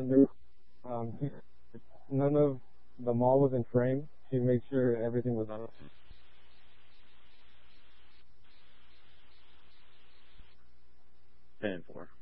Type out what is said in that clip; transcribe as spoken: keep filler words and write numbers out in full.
there, um, she, none of the mall was in frame. She made sure everything was on. ten four.